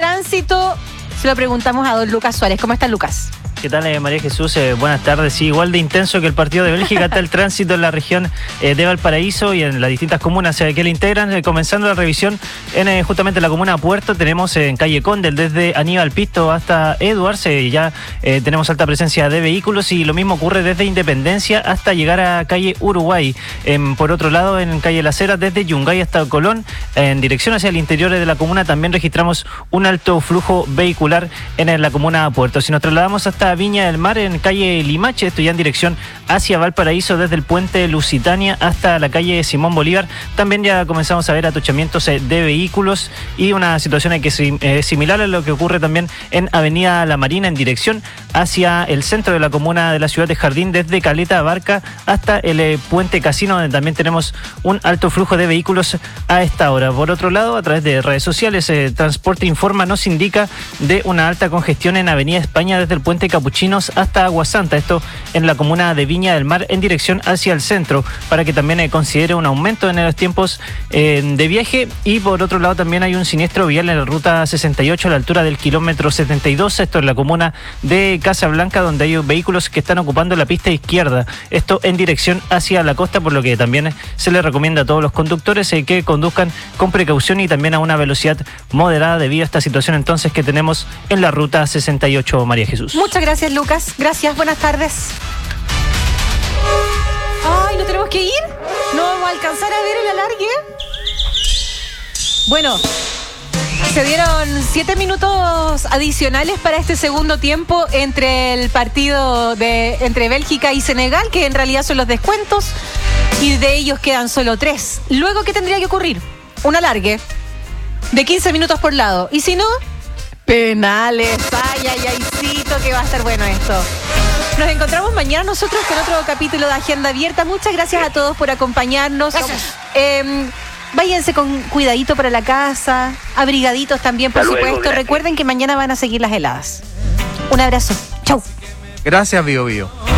tránsito? Se lo preguntamos a don Lucas Suárez. ¿Cómo está, Lucas? ¿Qué tal, María Jesús? Buenas tardes. Sí, igual de intenso que el partido de Bélgica está el tránsito en la región de Valparaíso y en las distintas comunas que le integran. Comenzando la revisión en justamente la comuna Puerto, tenemos en calle Condel desde Aníbal Pisto hasta Edwards. Ya tenemos alta presencia de vehículos y lo mismo ocurre desde Independencia hasta llegar a calle Uruguay. Por otro lado, en calle Las Heras, desde Yungay hasta Colón, en dirección hacia el interior de la comuna, también registramos un alto flujo vehicular en la comuna Puerto. Si nos trasladamos hasta Viña del Mar, en calle Limache, esto ya en dirección hacia Valparaíso, desde el puente Lusitania hasta la calle Simón Bolívar, también ya comenzamos a ver atochamientos de vehículos y una situación que es similar a lo que ocurre también en avenida La Marina, en dirección hacia el centro de la comuna de la ciudad de Jardín, desde Caleta Barca hasta el puente Casino, donde también tenemos un alto flujo de vehículos a esta hora. Por otro lado, a través de redes sociales, Transporte Informa nos indica de una alta congestión en avenida España desde el puente Capuchinos hasta Agua Santa, esto en la comuna de Viña del Mar, en dirección hacia el centro, para que también considere un aumento en los tiempos de viaje. Y por otro lado también hay un siniestro vial en la ruta 68 a la altura del kilómetro 72, esto en la comuna de Casablanca, donde hay vehículos que están ocupando la pista izquierda, esto en dirección hacia la costa, por lo que también se les recomienda a todos los conductores que conduzcan con precaución y también a una velocidad moderada debido a esta situación entonces que tenemos en la ruta 68, María Jesús. Muchas gracias, Lucas. Gracias, buenas tardes. Ay, ¿no tenemos que ir? ¿No vamos a alcanzar a ver el alargue? Bueno, se dieron 7 minutos adicionales para este segundo tiempo entre el partido entre Bélgica y Senegal, que en realidad son los descuentos, y de ellos quedan solo 3. Luego, ¿qué tendría que ocurrir? Un alargue de 15 minutos por lado. Y si no, penales. Aycito, que va a estar bueno esto. Nos encontramos mañana nosotros con otro capítulo de Agenda Abierta. Muchas gracias a todos por acompañarnos. Váyanse con cuidadito para la casa, abrigaditos también, por supuesto. Recuerden que mañana van a seguir las heladas. Un abrazo. Chau. Gracias, Bio Bio.